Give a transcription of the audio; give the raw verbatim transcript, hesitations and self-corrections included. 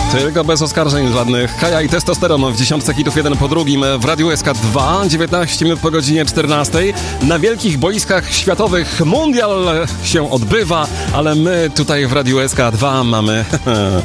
Tylko bez oskarżeń żadnych. Kaja i Testosteron w dziesiątce hitów jeden po drugim w Radiu S K dwa, dziewiętnaście minut po godzinie czternastej. Na wielkich boiskach światowych mundial się odbywa, ale my tutaj w Radiu S K dwa mamy